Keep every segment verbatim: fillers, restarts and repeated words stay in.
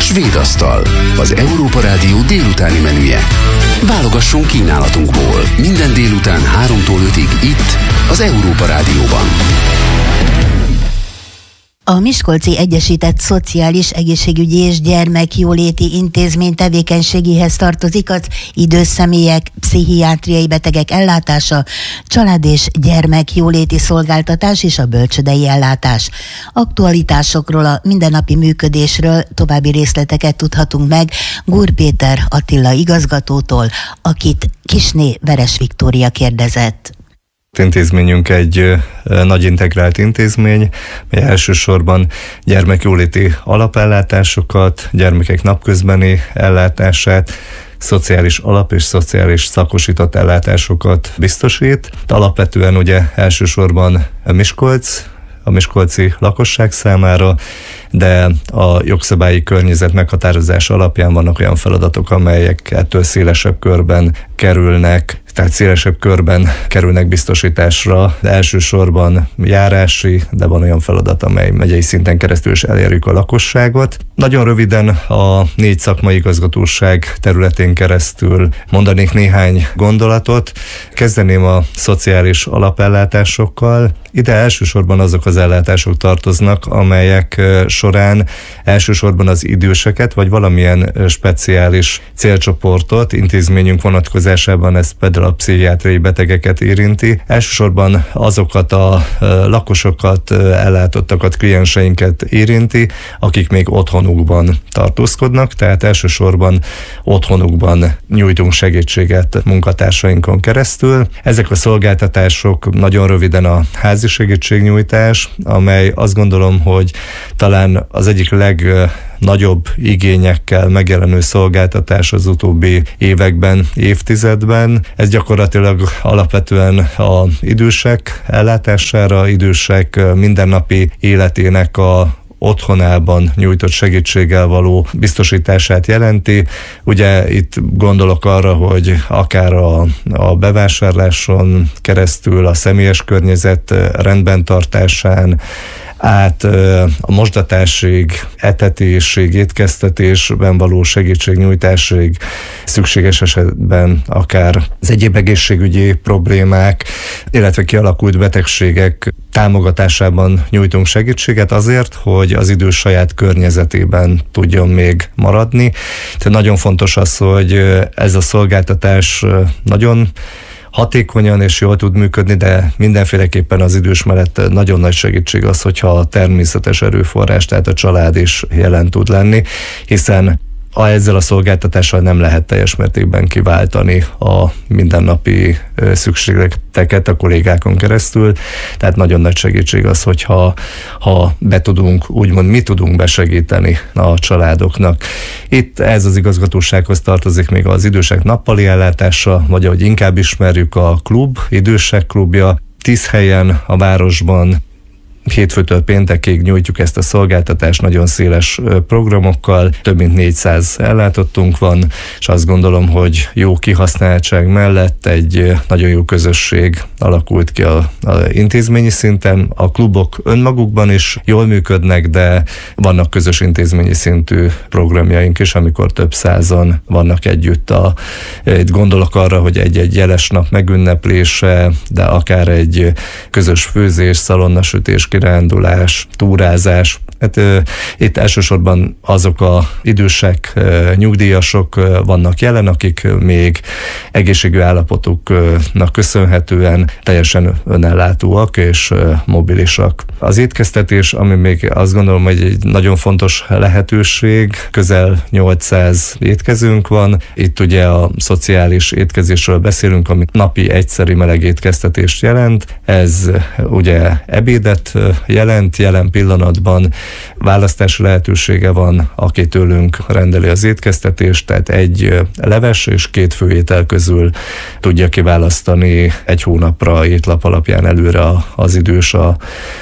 Svédasztal, az Európa Rádió délutáni menüje. Válogasson kínálatunkból minden délután háromtól ötig itt, az Európa Rádióban. A Miskolci Egyesített Szociális Egészségügyi és Gyermekjóléti Intézmény tevékenységéhez tartozik az idős személyek, pszichiátriai betegek ellátása, család- és gyermekjóléti szolgáltatás és a bölcsődei ellátás. Aktualitásokról, a mindennapi működésről további részleteket tudhatunk meg Gúr Péter Attila igazgatótól, akit Kisné Veres Viktória kérdezett. Intézményünk egy nagy integrált intézmény, mely elsősorban gyermekjóléti alapellátásokat, gyermekek napközbeni ellátását, szociális alap és szociális szakosított ellátásokat biztosít. Alapvetően ugye elsősorban Miskolc, a miskolci lakosság számára, de a jogszabályi környezet meghatározása alapján vannak olyan feladatok, amelyek ettől szélesebb körben kerülnek, tehát szélesebb körben kerülnek biztosításra, de elsősorban járási, de van olyan feladat, amely megyei szinten keresztül is elérjük a lakosságot. Nagyon röviden a négy szakmai igazgatóság területén keresztül mondanék néhány gondolatot. Kezdeném a szociális alapellátásokkal. Ide elsősorban azok az ellátások tartoznak, amelyek során elsősorban az időseket, vagy valamilyen speciális célcsoportot, intézményünk vonatkozásában ez például a pszichiátriai betegeket érinti. Elsősorban azokat a lakosokat, ellátottakat, klienseinket érinti, akik még otthonukban tartózkodnak, tehát elsősorban otthonukban nyújtunk segítséget munkatársainkon keresztül. Ezek a szolgáltatások nagyon röviden a házi segítségnyújtás, amely azt gondolom, hogy talán az egyik legnagyobb igényekkel megjelenő szolgáltatás az utóbbi években, évtizedben. Ez gyakorlatilag alapvetően az idősek ellátására, idősek mindennapi életének a otthonában nyújtott segítséggel való biztosítását jelenti. Ugye itt gondolok arra, hogy akár a, a bevásárláson keresztül, a személyes környezet rendben tartásán, át a mosdatásig, etetésig, étkeztetésben való segítségnyújtásig, szükséges esetben akár az egyéb egészségügyi problémák, illetve kialakult betegségek támogatásában nyújtunk segítséget azért, hogy az idős saját környezetében tudjon még maradni. Tehát nagyon fontos az, hogy ez a szolgáltatás nagyon hatékonyan és jól tud működni, de mindenféleképpen az idős mellett nagyon nagy segítség az, hogyha a természetes erőforrás, tehát a család is jelen tud lenni, hiszen a, ezzel a szolgáltatással nem lehet teljes mértékben kiváltani a mindennapi szükségleteket a kollégákon keresztül, tehát nagyon nagy segítség az, hogyha ha be tudunk, úgymond mi tudunk besegíteni a családoknak. Itt ez az igazgatósághoz tartozik még az idősek nappali ellátása, vagy ahogy inkább ismerjük, a klub, idősek klubja, tíz helyen a városban, hétfőtől péntekig nyújtjuk ezt a szolgáltatást nagyon széles programokkal, több mint négyszáz ellátottunk van, és azt gondolom, hogy jó kihasználtság mellett egy nagyon jó közösség alakult ki a, a intézményi szinten. A klubok önmagukban is jól működnek, de vannak közös intézményi szintű programjaink is, amikor több százan vannak együtt. A, itt gondolok arra, hogy egy-egy jeles nap megünneplése, de akár egy közös főzés, szalonnasütés, kirándulás, túrázás. Hát, uh, itt elsősorban azok a idősek, uh, nyugdíjasok uh, vannak jelen, akik uh, még egészségügyi állapotuknak köszönhetően teljesen önellátóak és uh, mobilisak. Az étkeztetés, ami még azt gondolom, hogy egy nagyon fontos lehetőség, közel nyolcszáz étkezőnk van. Itt ugye a szociális étkezésről beszélünk, ami napi egyszeri meleg étkeztetést jelent. Ez uh, ugye ebédet uh, jelent, jelen pillanatban választási lehetősége van, aki tőlünk rendeli az étkeztetést, tehát egy leves és két főétel közül tudja kiválasztani egy hónapra étlap alapján előre az idős a,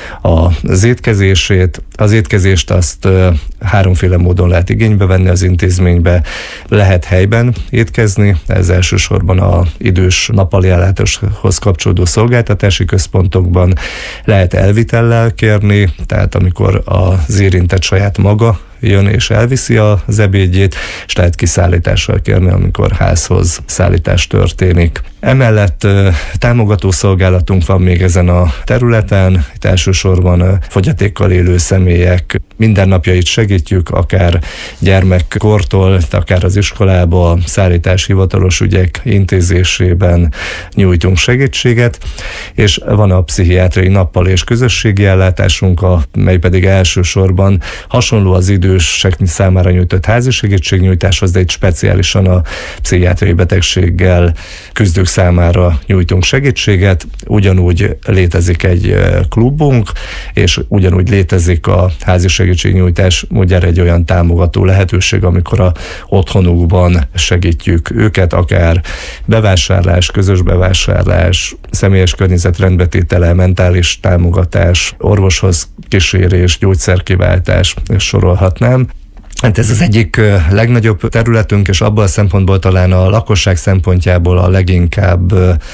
a, az étkezését. Az étkezést azt háromféle módon lehet igénybe venni az intézménybe. Lehet helyben étkezni, ez elsősorban az idős nappali ellátáshoz kapcsolódó szolgáltatási központokban. Lehet elvitellel kérni, tehát amikor az érintett saját maga jön és elviszi az ebédjét, és lehet kiszállítással kérni, amikor házhoz szállítás történik. Emellett támogató szolgálatunk van még ezen a területen, itt elsősorban fogyatékkal élő személyek mindennapjait segítjük, akár gyermekkortól, akár az iskolába, szállítás hivatalos ügyek intézésében nyújtunk segítséget, és van a pszichiátriai nappal és közösségi ellátásunk, mely pedig elsősorban hasonló az idősek számára nyújtott házi segítségnyújtáshoz, de itt speciálisan a pszichiátriai betegséggel küzdők számára nyújtunk segítséget. Ugyanúgy létezik egy klubunk, és ugyanúgy létezik a házi segítségnyújtás, ugye egy olyan támogató lehetőség, amikor a otthonukban segítjük őket, akár bevásárlás, közös bevásárlás, személyes környezet rendbetétele, mentális támogatás, orvoshoz kísérés, gyógyszerkiváltás, és sorolhatnám. Hát ez az egyik legnagyobb területünk, és abban a szempontból talán a lakosság szempontjából a leginkább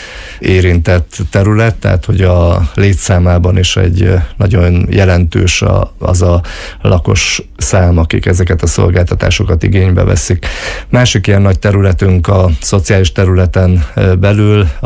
érintett terület, tehát hogy a létszámában is egy nagyon jelentős az a lakos szám, akik ezeket a szolgáltatásokat igénybe veszik. Másik ilyen nagy területünk a szociális területen belül a,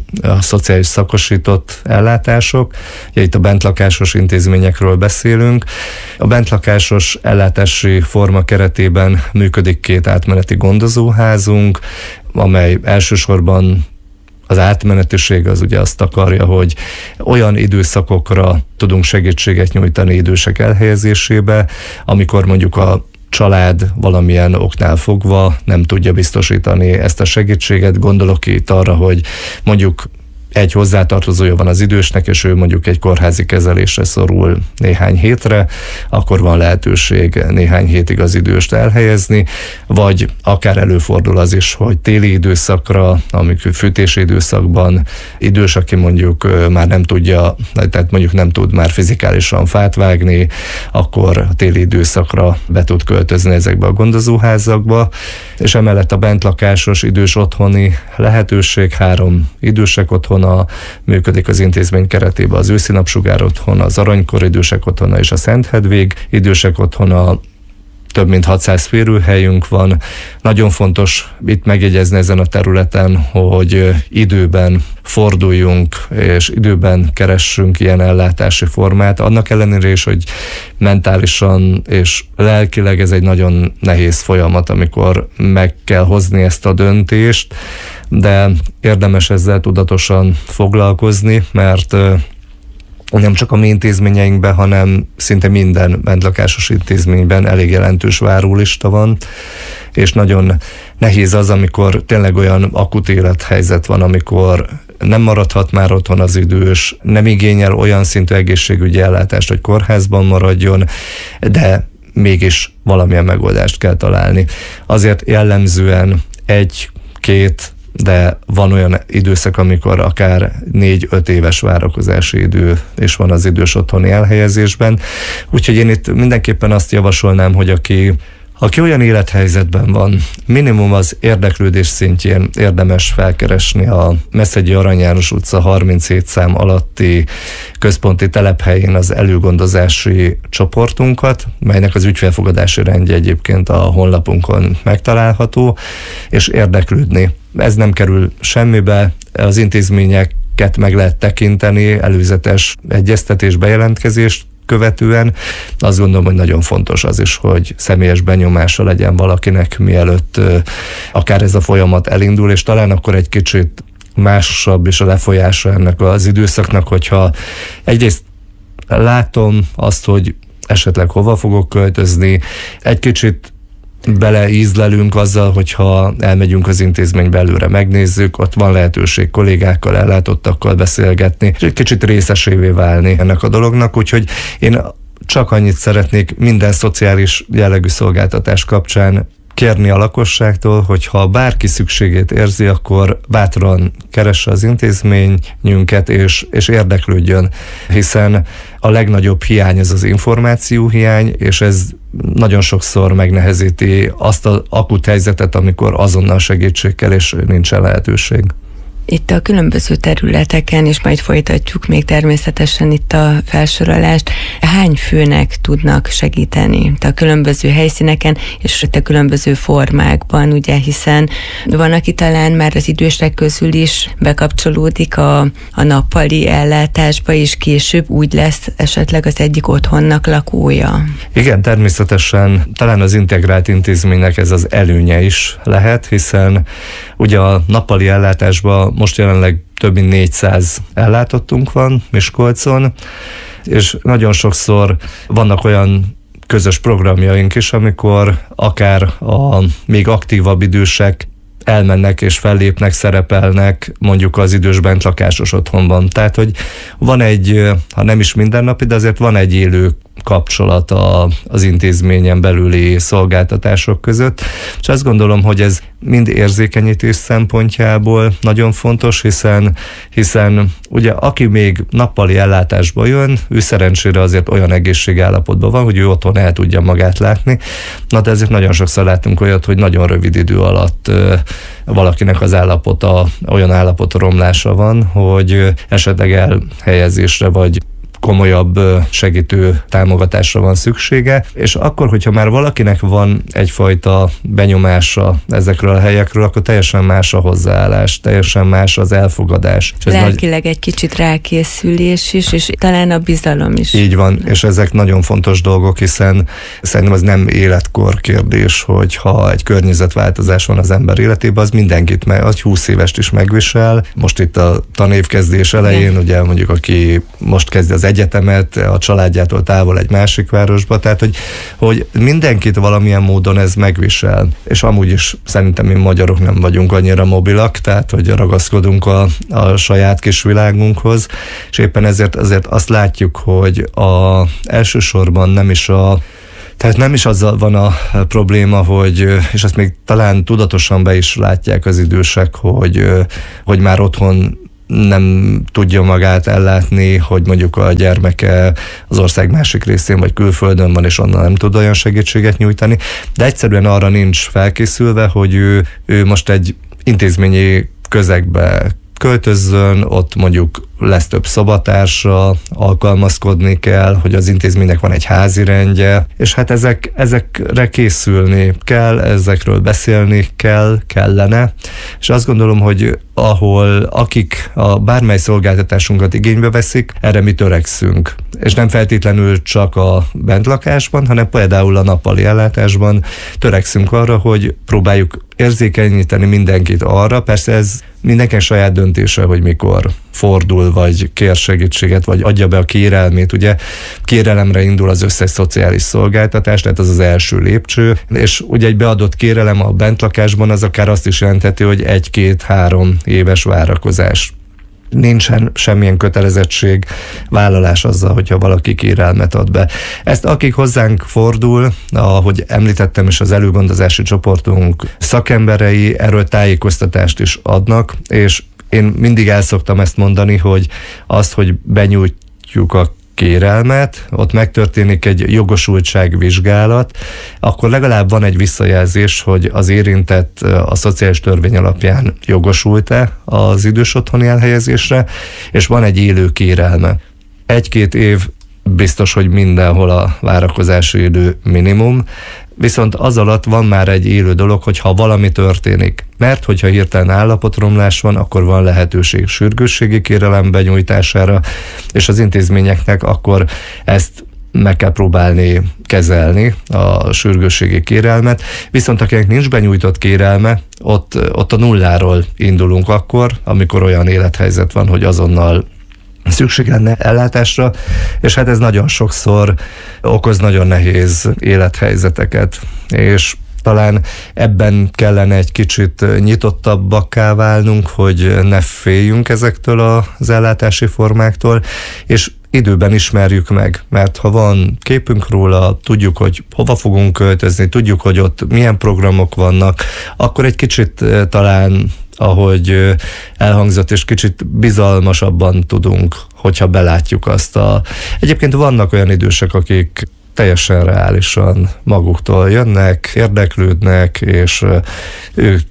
a szociális szakosított ellátások. Ugye itt a bentlakásos intézményekről beszélünk. A bentlakásos ellátási forma keretében működik két átmeneti gondozóházunk, amely elsősorban az átmenetiség az ugye azt akarja, hogy olyan időszakokra tudunk segítséget nyújtani idősek elhelyezésébe, amikor mondjuk a család valamilyen oknál fogva nem tudja biztosítani ezt a segítséget. Gondolok itt arra, hogy mondjuk egy hozzátartozója van az idősnek, és ő mondjuk egy kórházi kezelésre szorul néhány hétre, akkor van lehetőség néhány hétig az időst elhelyezni, vagy akár előfordul az is, hogy téli időszakra, amikor fűtési időszakban idős, aki mondjuk már nem tudja, tehát mondjuk nem tud már fizikálisan fát vágni, akkor a téli időszakra be tud költözni ezekbe a gondozóházakba, és emellett a bentlakásos idős otthoni lehetőség, három idősek otthon otthona működik az intézmény keretében, az Őszi Napsugár otthona, az Aranykor idősek otthona és a Szent Hedvig idősek otthona. Több mint hatszáz férőhelyünk van. Nagyon fontos itt megjegyezni ezen a területen, hogy időben forduljunk, és időben keressünk ilyen ellátási formát. Annak ellenére is, hogy mentálisan és lelkileg ez egy nagyon nehéz folyamat, amikor meg kell hozni ezt a döntést, de érdemes ezzel tudatosan foglalkozni, mert nem csak a mi intézményeinkben, hanem szinte minden bentlakásos intézményben elég jelentős várólista van, és nagyon nehéz az, amikor tényleg olyan akut élethelyzet van, amikor nem maradhat már otthon az idős, nem igényel olyan szintű egészségügyi ellátást, hogy kórházban maradjon, de mégis valamilyen megoldást kell találni. Azért jellemzően egy-két, de van olyan időszak, amikor akár négy-öt éves várakozási idő is van az idős otthoni elhelyezésben. Úgyhogy én itt mindenképpen azt javasolnám, hogy aki Aki olyan élethelyzetben van, minimum az érdeklődés szintjén érdemes felkeresni a Meszegyi Arany János utca harminchét szám alatti központi telephelyén az előgondozási csoportunkat, melynek az ügyfélfogadási rendje egyébként a honlapunkon megtalálható, és érdeklődni. Ez nem kerül semmibe, az intézményeket meg lehet tekinteni, előzetes egyeztetés, bejelentkezést követően. Azt gondolom, hogy nagyon fontos az is, hogy személyes benyomása legyen valakinek, mielőtt akár ez a folyamat elindul, és talán akkor egy kicsit másabb is a lefolyása ennek az időszaknak, hogyha egyrészt látom azt, hogy esetleg hova fogok költözni, egy kicsit beleízlelünk azzal, hogyha elmegyünk az intézménybe előre, megnézzük, ott van lehetőség kollégákkal, ellátottakkal beszélgetni, és egy kicsit részesévé válni ennek a dolognak, úgyhogy én csak annyit szeretnék minden szociális jellegű szolgáltatás kapcsán kérni a lakosságtól, hogy ha bárki szükségét érzi, akkor bátran keresse az intézményünket, és, és érdeklődjön, hiszen a legnagyobb hiány ez az információ hiány, és ez nagyon sokszor megnehezíti azt az akut helyzetet, amikor azonnal segítség kell, és nincsen lehetőség. itt a különböző területeken, és majd folytatjuk még természetesen itt a felsorolást, hány főnek tudnak segíteni itt a különböző helyszíneken, és itt a különböző formákban, ugye, hiszen van, aki talán már az idősek közül is bekapcsolódik a, a nappali ellátásba, és később úgy lesz esetleg az egyik otthonnak lakója. Igen, természetesen talán az integrált intézménynek ez az előnye is lehet, hiszen ugye a nappali ellátásban most jelenleg több mint négyszáz ellátottunk van Miskolcon, és nagyon sokszor vannak olyan közös programjaink is, amikor akár a még aktívabb idősek elmennek és fellépnek, szerepelnek mondjuk az idős bentlakásos otthonban. Tehát, hogy van egy, ha nem is mindennapi, de azért van egy élő kapcsolat a, az intézményen belüli szolgáltatások között, és azt gondolom, hogy ez mind érzékenyítés szempontjából nagyon fontos, hiszen, hiszen ugye aki még nappali ellátásba jön, ő szerencsére azért olyan egészségállapotban van, hogy ő otthon el tudja magát látni. Na de ezért nagyon sokszor látunk olyat, hogy nagyon rövid idő alatt ö, valakinek az állapota, olyan állapot romlása van, hogy esetleg elhelyezésre vagy komolyabb segítő támogatásra van szüksége, és akkor, hogyha már valakinek van egyfajta benyomása ezekről a helyekről, akkor teljesen más a hozzáállás, teljesen más az elfogadás. Lelkileg nagy... egy kicsit rákészülés is, és talán a bizalom is. Így van, és ezek nagyon fontos dolgok, hiszen szerintem az nem életkor kérdés, hogy ha egy környezetváltozás van az ember életében, az mindenkit, meg, az húsz évest is megvisel. Most itt a tanévkezdés elején, igen. Ugye mondjuk aki most kezdi az egyetemet, a családjától távol egy másik városba, tehát hogy, hogy mindenkit valamilyen módon ez megvisel. És amúgy is szerintem mi magyarok nem vagyunk annyira mobilak, tehát hogy ragaszkodunk a, a saját kis világunkhoz, és éppen ezért azért azt látjuk, hogy a, elsősorban nem is a Tehát nem is azzal van a probléma, hogy, és ezt még talán tudatosan be is látják az idősek, hogy, hogy már otthon nem tudja magát ellátni, hogy mondjuk a gyermeke az ország másik részén vagy külföldön van, és onnan nem tud olyan segítséget nyújtani, de egyszerűen arra nincs felkészülve, hogy ő, ő most egy intézményi közegbe költözzön, ott mondjuk lesz több szobatársa, alkalmazkodni kell, hogy az intézménynek van egy házi rendje, és hát ezek, ezekre készülni kell, ezekről beszélni kell, kellene, és azt gondolom, hogy ahol akik a bármely szolgáltatásunkat igénybe veszik, erre mi törekszünk. És nem feltétlenül csak a bentlakásban, hanem például a nappali ellátásban törekszünk arra, hogy próbáljuk érzékenyíteni mindenkit arra, persze ez mindenkinek saját döntése, hogy mikor fordul, vagy kér segítséget, vagy adja be a kérelmét. Ugye kérelemre indul az összes szociális szolgáltatás, tehát az az első lépcső, és ugye egy beadott kérelem a bentlakásban az akár azt is jelenteti, hogy egy-két-három éves várakozás. Nincsen semmilyen kötelezettség, vállalás azzal, hogyha valaki kérelmet ad be. Ezt akik hozzánk fordul, ahogy említettem is, az előgondozási csoportunk szakemberei erről tájékoztatást is adnak, és én mindig el szoktam ezt mondani, hogy azt, hogy benyújtjuk a kérelmet, ott megtörténik egy jogosultságvizsgálat, akkor legalább van egy visszajelzés, hogy az érintett a szociális törvény alapján jogosult-e az idős otthoni elhelyezésre, és van egy élő kérelme. Egy-két év biztos, hogy mindenhol a várakozási idő minimum, viszont az alatt van már egy élő dolog, hogy ha valami történik. Mert hogyha hirtelen állapotromlás van, akkor van lehetőség sürgősségi kérelem benyújtására, és az intézményeknek akkor ezt meg kell próbálni kezelni, a sürgősségi kérelmet. Viszont akinek nincs benyújtott kérelme, ott, ott a nulláról indulunk akkor, amikor olyan élethelyzet van, hogy azonnal szükség lenne ellátásra, és hát ez nagyon sokszor okoz nagyon nehéz élethelyzeteket, és talán ebben kellene egy kicsit nyitottabbakká válnunk, hogy ne féljünk ezektől az ellátási formáktól, és időben ismerjük meg, mert ha van képünk róla, tudjuk, hogy hova fogunk költözni, tudjuk, hogy ott milyen programok vannak, akkor egy kicsit talán, ahogy elhangzott, és kicsit bizalmasabban tudunk, hogyha belátjuk azt a... Egyébként vannak olyan idősek, akik teljesen reálisan maguktól jönnek, érdeklődnek, és ők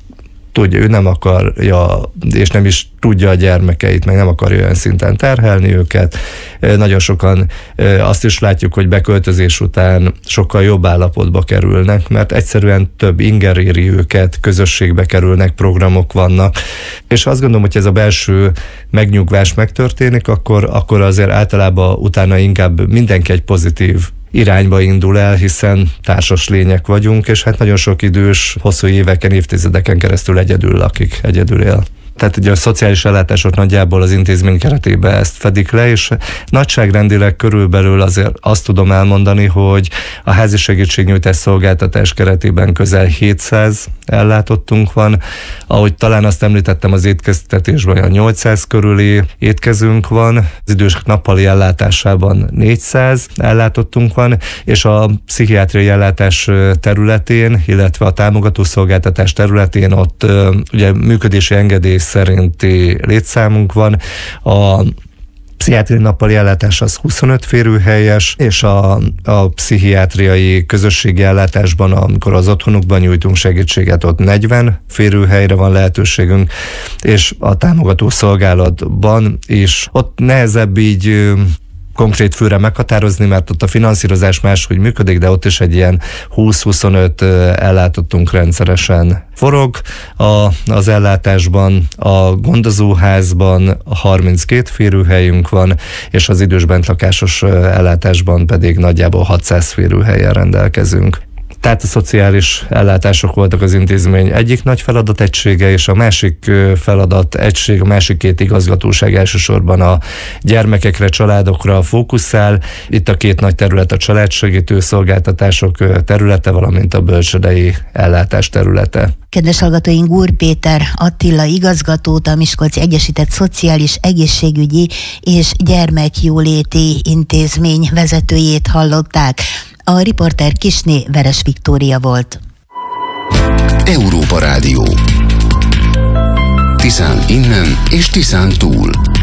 tudja, ő nem akarja, és nem is tudja a gyermekeit, meg nem akarja olyan szinten terhelni őket. Nagyon sokan azt is látjuk, hogy beköltözés után sokkal jobb állapotba kerülnek, mert egyszerűen több inger éri őket, közösségbe kerülnek, programok vannak, és azt gondolom, hogy ez a belső megnyugvás megtörténik, akkor, akkor azért általában utána inkább mindenki egy pozitív irányba indul el, hiszen társas lények vagyunk, és hát nagyon sok idős, hosszú éveken, évtizedeken keresztül egyedül lakik, egyedül él. Tehát ugye a szociális ellátások nagyjából az intézmény keretében ezt fedik le, és nagyságrendileg körülbelül azért azt tudom elmondani, hogy a házi segítségnyújtás szolgáltatás keretében közel hétszáz ellátottunk van. Ahogy talán azt említettem, az étkeztetésben olyan nyolcszáz körüli étkezőnk van, az idősek nappali ellátásában négyszáz ellátottunk van, és a pszichiátriai ellátás területén, illetve a támogató szolgáltatás területén ott ugye működési engedély szerinti létszámunk van. A pszichiátriai nappali ellátás az huszonöt férőhelyes, és a, a pszichiátriai közösségi ellátásban, amikor az otthonukban nyújtunk segítséget, ott negyven férőhelyre van lehetőségünk, és a támogató szolgálatban is ott nehezebb így konkrét főre meghatározni, mert ott a finanszírozás máshogy működik, de ott is egy ilyen húsz-huszonöt ellátottunk rendszeresen forog a, az ellátásban, a gondozóházban harminckét férőhelyünk van, és az idős bentlakásos ellátásban pedig nagyjából hatszáz férőhelyen rendelkezünk. Tehát a szociális ellátások voltak az intézmény egyik nagy feladategysége, és a másik feladategység, a másik két igazgatóság elsősorban a gyermekekre, családokra fókuszál. Itt a két nagy terület a családsegítő szolgáltatások területe, valamint a bölcsődei ellátás területe. Kedves hallgatóink, Gúr Péter Attila igazgatót, a Miskolci Egyesített Szociális Egészségügyi és Gyermekjóléti Intézmény vezetőjét hallották. A riporter Kisné Veres Viktória volt. Európa Rádió. Tiszán innen és Tiszán túl.